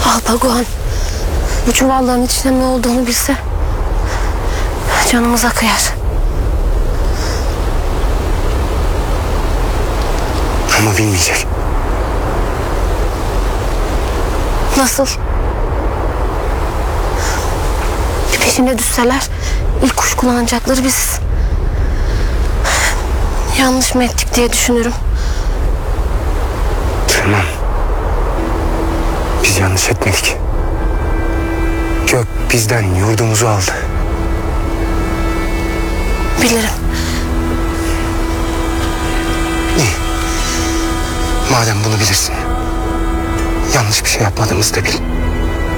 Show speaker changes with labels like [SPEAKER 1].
[SPEAKER 1] Alpaguan bu çuvalların içinde ne olduğunu bilse canımıza kıyar.
[SPEAKER 2] Ama bilmeyecek.
[SPEAKER 1] Nasıl? Peşine düşseler ilk kuşkulanacakları biziz. Yanlış mı ettik diye düşünürüm.
[SPEAKER 2] Tamam. Biz yanlış etmedik. Gök bizden yurdumuzu aldı.
[SPEAKER 1] Bilirim.
[SPEAKER 2] İyi. Madem bunu bilirsin, yanlış bir şey yapmadığımızı da bil.